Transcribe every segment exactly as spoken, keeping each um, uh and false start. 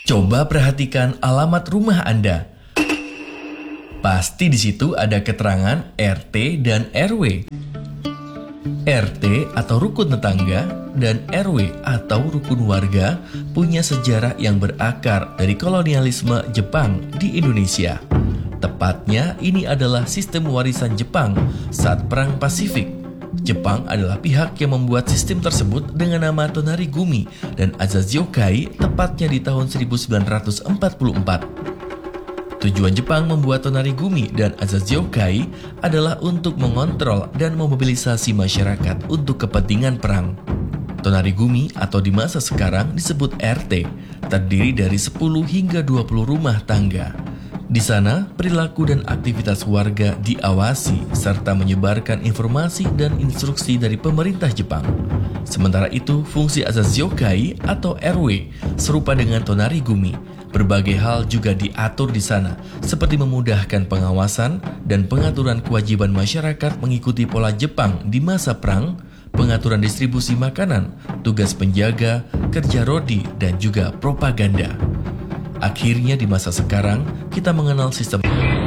Coba perhatikan alamat rumah Anda. Pasti di situ ada keterangan R T dan R W. R T atau rukun tetangga dan R W atau rukun warga punya sejarah yang berakar dari kolonialisme Jepang di Indonesia. Tepatnya ini adalah sistem warisan Jepang saat Perang Pasifik. Jepang adalah pihak yang membuat sistem tersebut dengan nama Tonarigumi dan Azazyoukai tepatnya di tahun seribu sembilan ratus empat puluh empat. Tujuan Jepang membuat Tonarigumi dan Azazyoukai adalah untuk mengontrol dan memobilisasi masyarakat untuk kepentingan perang. Tonarigumi atau di masa sekarang disebut R T, terdiri dari sepuluh hingga dua puluh rumah tangga. Di sana, perilaku dan aktivitas warga diawasi serta menyebarkan informasi dan instruksi dari pemerintah Jepang. Sementara itu, fungsi Azazyoukai atau R W serupa dengan Tonarigumi. Berbagai hal juga diatur di sana, seperti memudahkan pengawasan dan pengaturan kewajiban masyarakat mengikuti pola Jepang di masa perang, pengaturan distribusi makanan, tugas penjaga, kerja rodi, dan juga propaganda. Akhirnya di masa sekarang, kita mengenal sistem.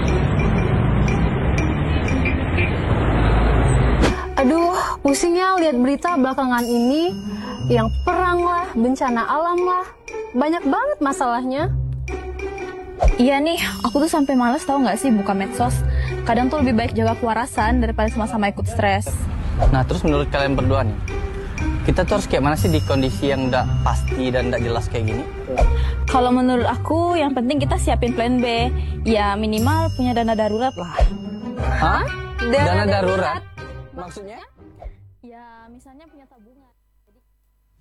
Aduh, pusingnya lihat berita belakangan ini. Yang perang lah, bencana alam lah. Banyak banget masalahnya. Iya nih, aku tuh sampai males tahu nggak sih buka medsos. Kadang tuh lebih baik jaga kewarasan daripada sama-sama ikut stres. Nah, terus menurut kalian berdua nih, kita tuh harus kayak mana sih di kondisi yang nggak pasti dan nggak jelas kayak gini? Kalau menurut aku, yang penting kita siapin plan B. Ya minimal punya dana darurat lah. Hah? Dana, Dana darurat? darurat? Maksudnya? Ya misalnya punya tabungan.